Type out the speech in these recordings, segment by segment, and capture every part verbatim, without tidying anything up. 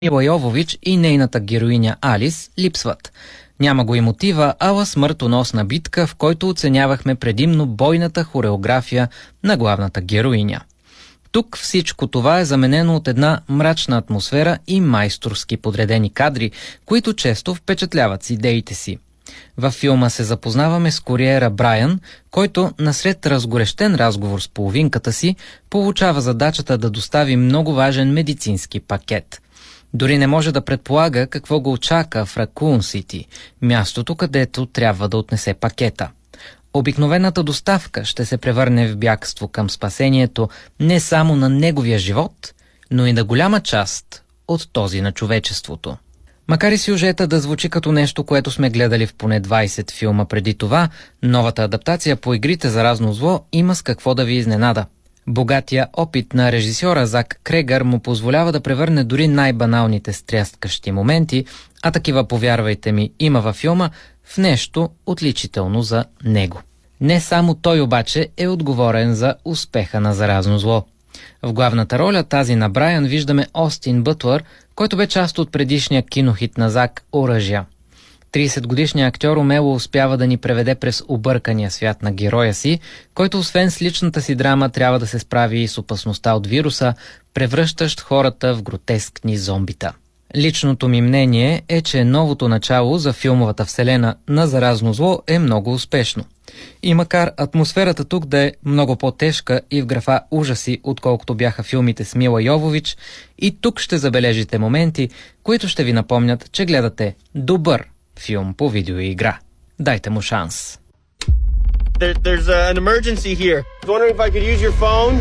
Мила Йовович и нейната героиня Алис липсват. Няма го и мотива ала смъртоносна битка, в който оценявахме предимно бойната хореография на главната героиня. Тук всичко това е заменено от една мрачна атмосфера и майсторски подредени кадри, които често впечатляват с идеите си. Във филма се запознаваме с куриера Брайан, който насред разгорещен разговор с половинката си получава задачата да достави много важен медицински пакет. Дори не може да предполага какво го очака в Ракун Сити, мястото, където трябва да отнесе пакета. Обикновената доставка ще се превърне в бягство към спасението не само на неговия живот, но и на голяма част от този на човечеството. Макар и сюжета да звучи като нещо, което сме гледали в поне двайсет филма преди това, новата адаптация по Игрите за разно зло има с какво да ви изненада. Богатия опит на режисьора Зак Крегър му позволява да превърне дори най-баналните стряскащи моменти, а такива, повярвайте ми, има във филма, в нещо отличително за него. Не само той обаче е отговорен за успеха на Заразно зло. В главната роля, тази на Брайан, виждаме Остин Бътлър, който бе част от предишния кинохит на Зак Оръжия. трийсетгодишният актьор умело успява да ни преведе през объркания свят на героя си, който освен с личната си драма трябва да се справи и с опасността от вируса, превръщащ хората в гротескни зомбита. Личното ми мнение е, че новото начало за филмовата вселена на Заразно зло е много успешно. И макар атмосферата тук да е много по-тежка и в графа ужаси, отколкото бяха филмите с Мила Йовович, и тук ще забележите моменти, които ще ви напомнят, че гледате добър филм по видеоигра. Дайте му шанс. There, there's uh, an emergency here. I was wondering if I could use your phone.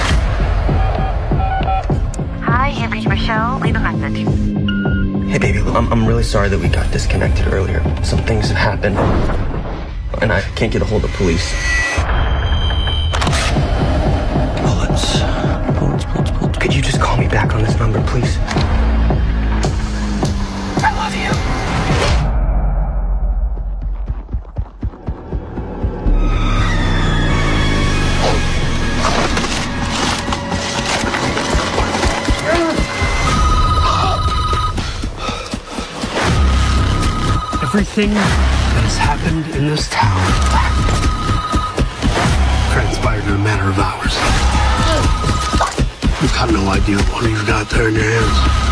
Hi, you've reached Michelle. Leave a message. Hey, baby, I'm, I'm really sorry that we got disconnected earlier. Some things have happened, and I can't get a hold of police. Bullets. Bullets, bullets, bullets. Could you just call me back on this number, please? I love you. Everything that has happened in this town transpired in a matter of hours. You've got no idea what you've got there in your hands.